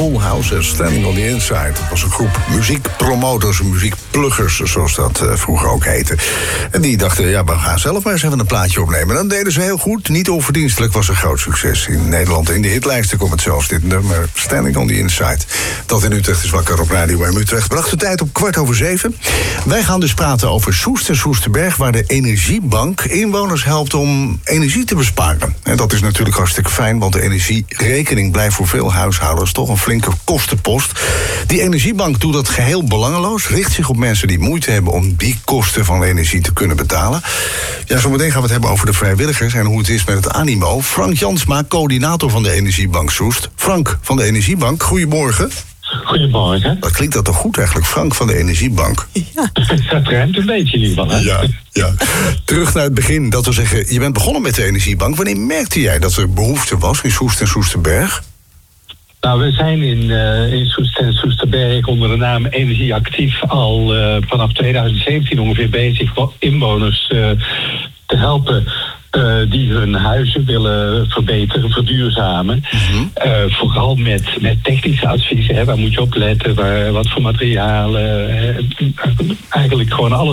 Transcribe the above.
Full House en Standing on the Inside. Dat was een groep muziekpromotors, muziekpluggers, zoals dat vroeger ook heette. En die dachten, ja, we gaan zelf maar eens even een plaatje opnemen. En dat deden ze heel goed. Niet onverdienstelijk, was een groot succes. In Nederland in de hitlijsten komt het zelfs, dit nummer Standing on the Inside. Dat in Utrecht is wakker op Radio M Utrecht. Bracht de tijd op 7:15. Wij gaan dus praten over Soest en Soesterberg, waar de Energiebank inwoners helpt om energie te besparen. En dat is natuurlijk hartstikke fijn, want de energierekening blijft voor veel huishoudens toch een flinke kostenpost. Die Energiebank doet dat geheel belangeloos, richt zich op mensen die moeite hebben om die kosten van energie te kunnen betalen. Ja, zometeen gaan we het hebben over de vrijwilligers en hoe het is met het animo. Frank Jansma, coördinator van de Energiebank Soest. Frank van de Energiebank, goedemorgen. Goedemorgen. Wat klinkt dat toch goed eigenlijk, Frank van de Energiebank? Ja. Dat ruimt een beetje in ieder geval, hè? Ja. Terug naar het begin, dat we zeggen, je bent begonnen met de Energiebank. Wanneer merkte jij dat er behoefte was in Soest en Soesterberg? Nou, we zijn in Soest en Soesterberg onder de naam Energie Actief al vanaf 2017 ongeveer bezig inwoners te helpen die hun huizen willen verbeteren, verduurzamen. Mm-hmm. Vooral met technische adviezen. Waar moet je op letten? Wat voor materialen? Eigenlijk gewoon alles